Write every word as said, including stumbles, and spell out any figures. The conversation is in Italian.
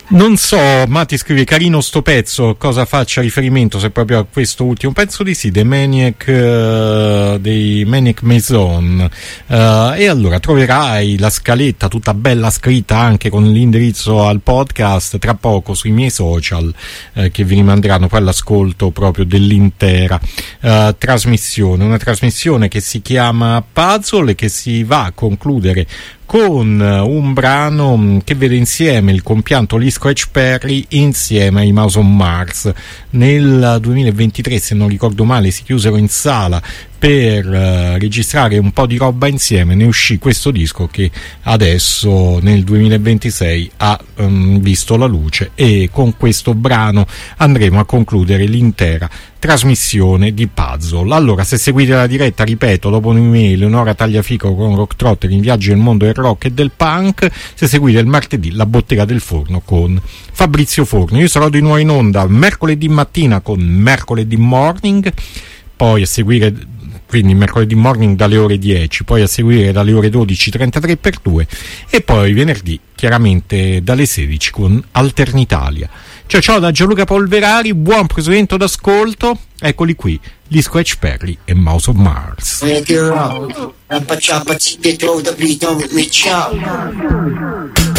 Non so, Matti scrive: carino sto pezzo, cosa faccia riferimento, se proprio a questo ultimo pezzo di sì, dei Maniac, uh, dei Maniac Maison, uh, e allora troverai la scaletta tutta bella scritta anche con l'indirizzo al podcast tra poco sui miei social, uh, che vi rimanderanno poi all'ascolto proprio dell'intera uh, trasmissione, una trasmissione che si chiama Puzzle e che si va a concludere con un brano che vede insieme il compianto Lee Scratch Perry insieme ai Mouse on Mars. Nel duemilaventitré, se non ricordo male, si chiusero in sala per uh, registrare un po' di roba insieme, ne uscì questo disco che adesso nel duemilaventisei ha um, visto la luce, e con questo brano andremo a concludere l'intera trasmissione di Puzzle. Allora, se seguite la diretta, ripeto, dopo un'email, un'ora tagliafico con Rock Trotter in viaggio nel mondo del rock e del punk. Se seguite il martedì, la bottega del forno con Fabrizio Forno. Io sarò di nuovo in onda mercoledì mattina con Mercoledì Morning, poi a seguire, quindi mercoledì morning dalle ore dieci, poi a seguire dalle ore dodici trentatré per due, e poi venerdì chiaramente dalle sedici con Alternitalia. Ciao ciao da Gianluca Polverari, buon proseguimento d'ascolto. Eccoli qui, gli Scratch Perry e Mouse of Mars. Ciao.